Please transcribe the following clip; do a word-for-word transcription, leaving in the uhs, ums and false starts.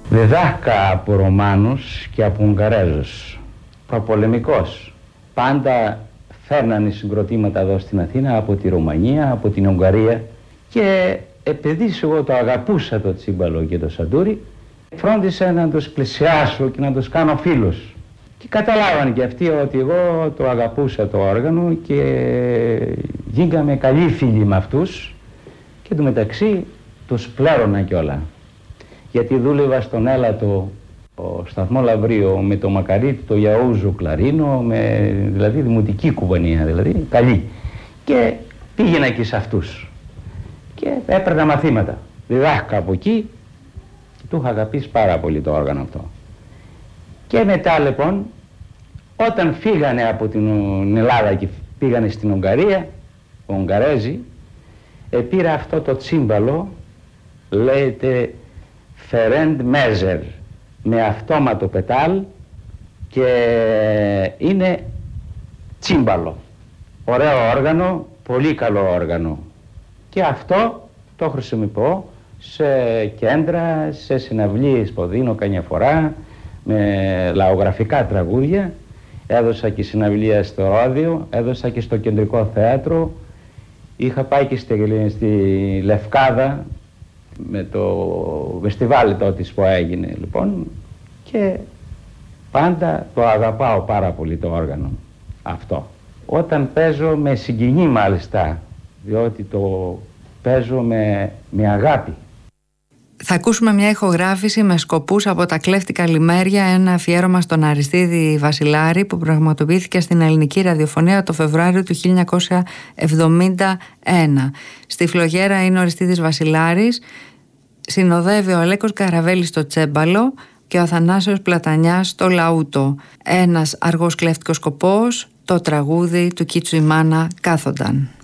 Διδάχκα από Ρωμάνους και από Ουγγαρέζους, προπολεμικός. Πάντα φέρνανε συγκροτήματα εδώ στην Αθήνα από τη Ρουμανία, από την Ουγγαρία, και επειδή εγώ το αγαπούσα το τσίμπαλο και το σαντούρι, φρόντισα να τους πλησιάσω και να τους κάνω φίλους. Και καταλάβανε και αυτοί ότι εγώ το αγαπούσα το όργανο και γίναμε καλοί φίλοι με αυτούς, και του μεταξύ τους πλέρωνα κιόλα. Γιατί δούλευα στον Έλατο, ο σταθμό Λαβρίο, με το Μακαρίτη, το Ιαούζο Κλαρίνο, με δηλαδή δημοτική κουβανία, δηλαδή καλή. Και πήγαινα εκεί σε αυτούς και έπαιρνα μαθήματα. Διδάχκα από εκεί και του είχα αγαπήσει πάρα πολύ το όργανο αυτό. Και μετά λοιπόν, όταν φύγανε από την Ελλάδα και πήγανε στην Ουγγαρία, ο Ουγγαρέζοι, πήρα αυτό το τσίμπαλο, λέγεται Φερέντ Μέζερ, με αυτόματο πετάλ, και είναι τσίμπαλο. Ωραίο όργανο, πολύ καλό όργανο. Και αυτό το χρησιμοποιώ σε κέντρα, σε συναυλίες που δίνω καμιά φορά, με λαογραφικά τραγούδια. Έδωσα και συναυλία στο Ρόδιο, έδωσα και στο Κεντρικό Θέατρο. Είχα πάει και στη, στη Λευκάδα με το φεστιβάλ τότε που έγινε λοιπόν, και πάντα το αγαπάω πάρα πολύ το όργανο αυτό. Όταν παίζω με συγκινεί μάλιστα, διότι το παίζω με, με αγάπη. Θα ακούσουμε μια ηχογράφηση με σκοπούς από τα κλέφτικα λιμέρια, ένα αφιέρωμα στον Αριστίδη Βασιλάρη που πραγματοποιήθηκε στην ελληνική ραδιοφωνία το Φεβρουάριο του χίλια εννιακόσια εβδομήντα ένα. Στη φλογέρα είναι ο Αριστίδης Βασιλάρης, συνοδεύει ο Αλέκος Καραβέλης στο τσέμπαλο και ο Αθανάσιος Πλατανιάς στο λαούτο. Ένας αργός κλέφτικος σκοπός, το τραγούδι του Κίτσου η Μάνα κάθονταν.